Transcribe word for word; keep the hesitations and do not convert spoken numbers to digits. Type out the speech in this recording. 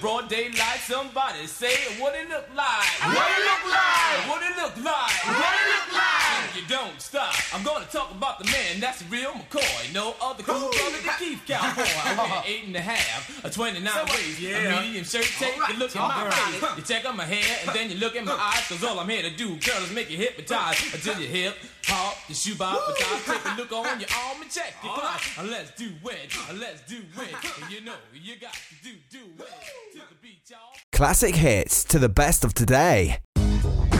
Broad daylight, somebody say what it look like. What it look like? What it look like? What it look like? You don't stop. I'm gonna talk about the man that's real McCoy. No other cool brother than Keith Cowboy. I wear eight and a half, a twenty-nine waist, yeah. a medium shirt. Take Right. a look at my face. You check out my hair, and then you look at my eyes. Cause all I'm here to do, girl, is make you hypnotize until you hip hop, the shoe box, but I take a look on your arm and check it. Come on, let's do it. Let's do it. And you know you got to do do it to the beat, y'all. Classic hits to the best of today.